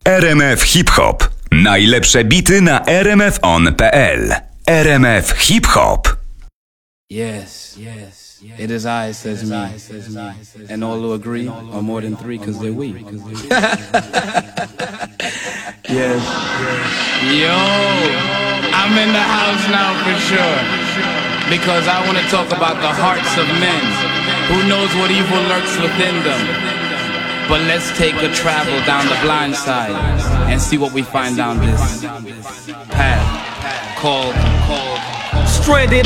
RMF Hip Hop. Najlepsze bity na rmfon.pl. RMF Hip Hop. Yes, it is I, says me. And all who agree are more than three because they're we. Yes. Yo, I'm in the house now for sure. Because I want to talk about the hearts of men. Who knows what evil lurks within them? But let's take a travel down the blind side and see what we find down this path called Stranded